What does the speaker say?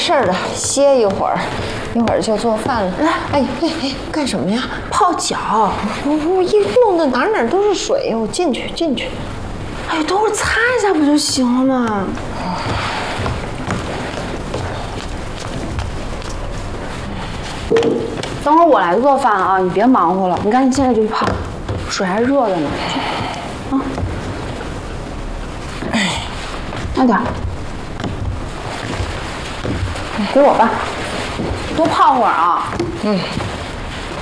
事儿了，歇一会儿，一会儿就做饭了。哎，干什么呀？ 泡脚。 我一弄得哪都是水，我进去。 哎，等会儿擦一下不就行了吗？等会儿我来做饭啊，你别忙活了，你赶紧现在就去泡，水还热着呢。啊，慢点，给我吧，多泡会儿啊。